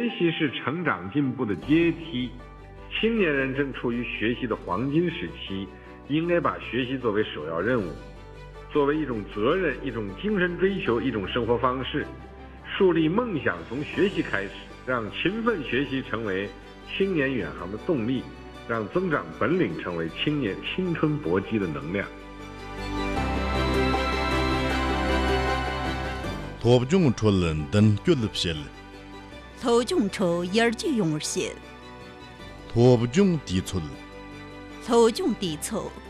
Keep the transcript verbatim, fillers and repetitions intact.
习是成长进步的阶梯，青年人正处于学习的黄金时期，应该把学习作为首要任务，作为一种责任，一种精神追求，一种生活方式。树立梦想从学习开始，让勤奋学习成为青年远航的动力，让增长本领成为青年青春搏击的能量。 头中出伦敦俱乐部， 头中出研究用些， 头中地出， 头中地出。